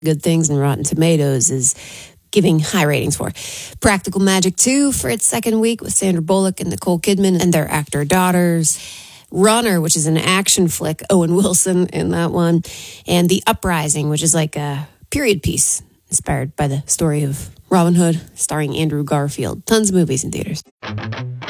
Good Things and Rotten Tomatoes is giving high ratings for. Practical Magic 2 for its second week with Sandra Bullock and Nicole Kidman and their actor daughters. Runner, which is an action flick, Owen Wilson in that one. And The Uprising, which is like a period piece inspired by the story of Robin Hood, starring Andrew Garfield. Tons of movies in theaters.